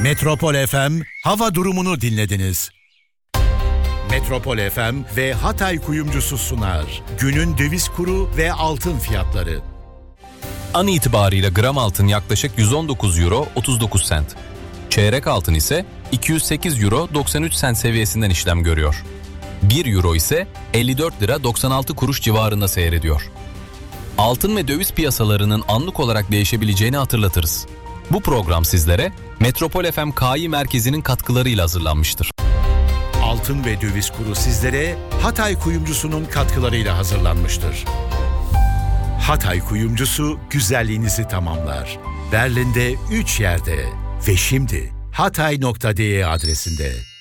Metropol FM hava durumunu dinlediniz. Metropol FM ve Hatay Kuyumcusu sunar. Günün döviz kuru ve altın fiyatları. An itibariyle gram altın yaklaşık 119 euro 39 sent. Çeyrek altın ise 208 euro 93 sent seviyesinden işlem görüyor. 1 euro ise 54 lira 96 kuruş civarında seyrediyor. Altın ve döviz piyasalarının anlık olarak değişebileceğini hatırlatırız. Bu program sizlere Metropol FM Kİ merkezinin katkılarıyla hazırlanmıştır. Altın ve döviz kuru sizlere Hatay Kuyumcusu'nun katkılarıyla hazırlanmıştır. Hatay Kuyumcusu güzelliğinizi tamamlar. Berlin'de 3 yerde ve şimdi hatay.de adresinde.